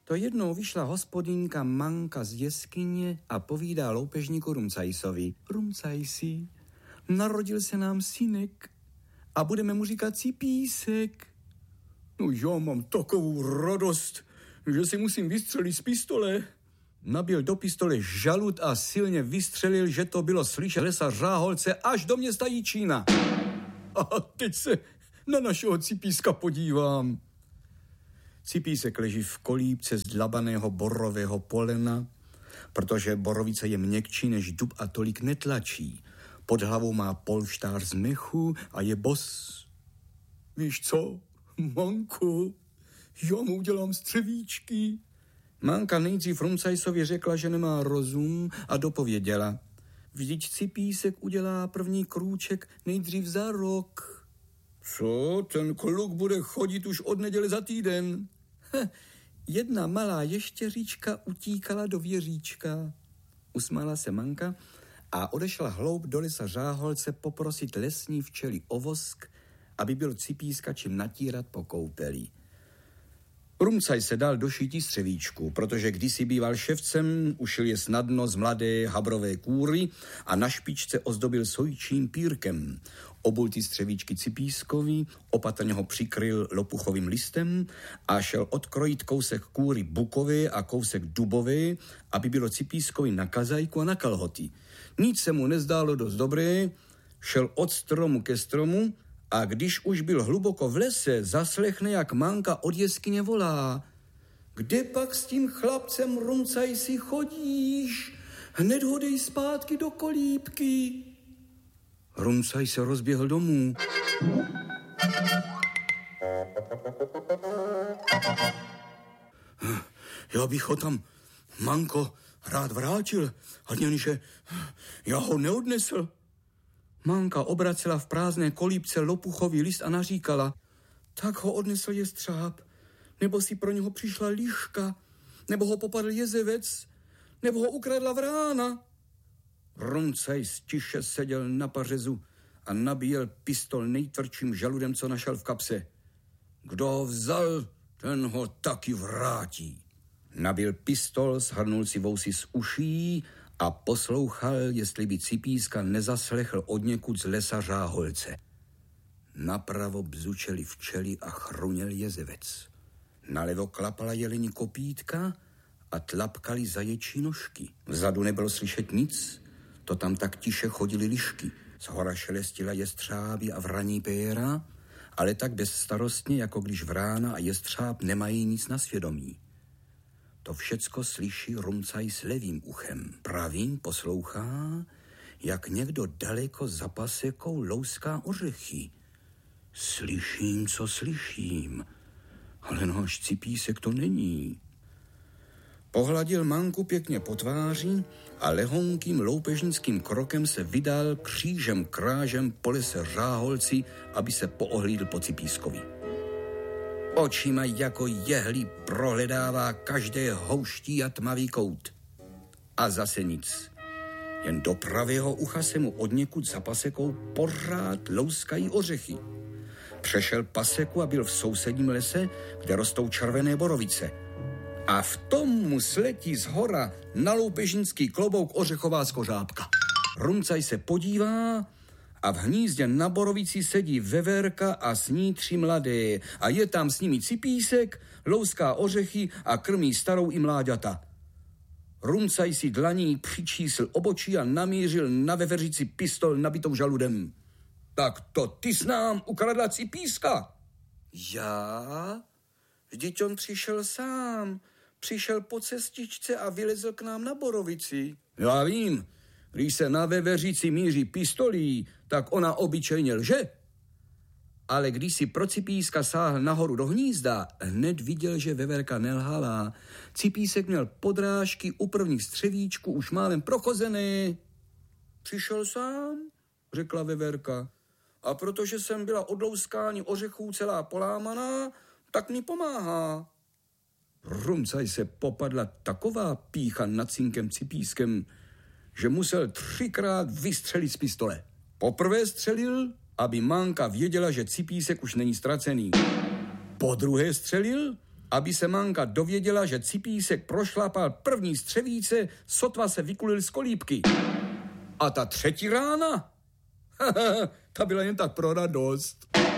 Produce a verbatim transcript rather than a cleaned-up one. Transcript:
To jednou vyšla hospodinka Manka z jeskyně a povídá loupežníku Rumcajsovi. Rumcajsi, narodil se nám synek a budeme mu říkat Cipísek. No já mám takovou radost, že si musím vystřelit z pistole. Nabil do pistole žalud a silně vystřelil, že to bylo slyšet lesa Řáholce až do města Jičína. A teď se na našeho Cipíska podívám. Cipísek leží v kolíbce z dlabaného borového polena, protože borovice je měkčí než dub a tolik netlačí. Pod hlavou má polštář z mechu a je bos. Víš co, Manko, já mu udělám střevíčky. Manka nejdřív Rumcajsovi řekla, že nemá rozum a dopověděla. Vždyť Cipísek udělá první krůček nejdřív za rok. Co, ten kluk bude chodit už od neděle za týden? Heh, jedna malá ještěříčka utíkala do věříčka. Usmála se Manka a odešla hloub do lesa Řáholce poprosit lesní včely o vosk, aby byl Cipíska čím natírat po koupeli. Rumcaj se dal do šití střevíčku, protože kdysi býval ševcem, ušil je snadno z mladé habrové kůry a na špičce ozdobil sojčím pírkem. Obul ty střevíčky Cipískovi, opatrně ho přikryl lopuchovým listem a šel odkrojit kousek kůry bukové a kousek dubové, aby bylo Cipískovi na kazajku a na kalhoty. Nic se mu nezdálo dost dobré, šel od stromu ke stromu, a když už byl hluboko v lese, zaslechne, jak Manka od jeskyně volá. Kde pak s tím chlapcem Rumcajsi chodíš? Hned ho dej zpátky do kolíbky. Rumcaj se rozběhl domů. Já bych ho tam, Manko, rád vrátil, ale jenže já ho neodnesl. Manka obracela v prázdné kolíbce lopuchový list a naříkala. Tak ho odnesl jestřáb, nebo si pro něho přišla liška, nebo ho popadl jezevec, nebo ho ukradla vrána. Rumcaj tiše seděl na pařezu a nabíjel pistol nejtvrdším žaludem, co našel v kapse. Kdo ho vzal, ten ho taky vrátí. Nabil pistol, shrnul si vousy z uší a poslouchal, jestli by Cipíska nezaslechl odněkud z lesa Řáholce. Napravo bzučeli včely a chruněl jezevec. Nalevo klapala jelení kopítka a tlapkali zaječí nožky. Vzadu nebylo slyšet nic, to tam tak tiše chodily lišky. Zhora šelestila jestřáby a vraní péra, ale tak bezstarostně, jako když vrána a jestřáb nemají nic na svědomí. To všecko slyší Rumcaj s levým uchem. Pravým poslouchá, jak někdo daleko za pasekou louská ořechy. Slyším, co slyším, ale náš Cipísek to není. Pohladil Manku pěkně po tváři a lehonkým loupežnickým krokem se vydal křížem krážem po lese Řáholci, aby se poohlídl po Cipískovi. Očima jako jehly prohledává každé houští a tmavý kout. A zase nic. Jen do pravého ucha se mu odněkud za pasekou pořád louskají ořechy. Přešel paseku a byl v sousedním lese, kde rostou červené borovice. A v tom mu sletí z hora na loupežnický klobouk ořechová skořápka. Rumcaj se podívá a v hnízdě na borovici sedí veverka a s ní tři mladé a je tam s nimi Cipísek, louská ořechy a krmí starou i mláďata. Rumcaj si dlaní přičísl obočí a namířil na veveřici pistol nabitou žaludem. Tak to ty s nám ukradla Cipíska. Já? Vždyť on přišel sám. Přišel po cestičce a vylezl k nám na borovici. Já vím, když se na veveřici míří pistolí, tak ona obyčejně lže. Ale když si pro Cipíska sáhl nahoru do hnízda, hned viděl, že veverka nelhala. Cipísek měl podrážky u prvních střevíčků už málem prochozené. Přišel sám, řekla veverka. A protože jsem byla od louskání ořechů celá polámaná, tak mi pomáhá. Rumcaj se popadla taková pýcha nad synkem Cipískem, že musel třikrát vystřelit z pistole. Poprvé střelil, aby Manka věděla, že Cipísek už není ztracený. Po druhé střelil, aby se Manka dověděla, že Cipísek prošlapal první střevíce, sotva se vykulil z kolíbky. A ta třetí rána? Ta byla jen tak pro radost.